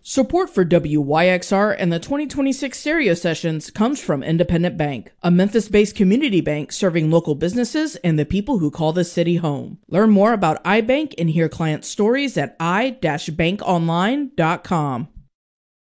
Support for WYXR and the 2026 Stereo Sessions comes from Independent Bank, a Memphis-based community bank serving local businesses and the people who call the city home. Learn more about iBank and hear client stories at i-bankonline.com.